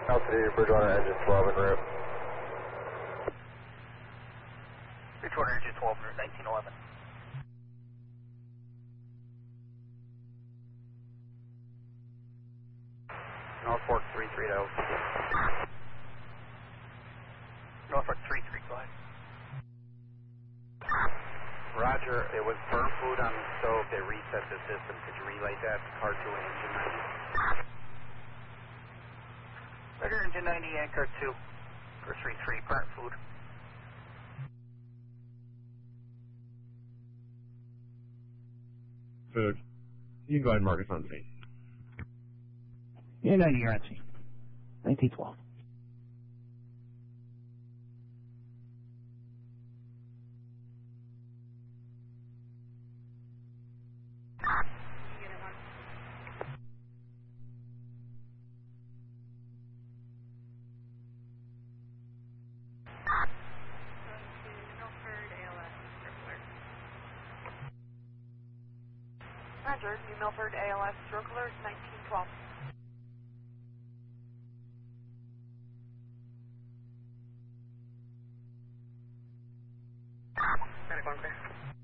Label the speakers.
Speaker 1: Altitude, Bridgewater engine 12 en route.
Speaker 2: Bridgewater engine 12 en route, 1911.
Speaker 1: Norfolk 330.
Speaker 2: Norfolk 33, go ahead.
Speaker 1: Roger, it was burnt food on the stove. They reset the system. Could you relay that to car 2 and engine 90?
Speaker 2: Roger, engine 90 and car 2. Car 33, burnt food.
Speaker 3: Food. You can go ahead and mark us on scene.
Speaker 2: Yeah, 90, you're on scene. 1912.
Speaker 4: Roger, New Milford ALS stroke alert 1912.
Speaker 2: Medical clear.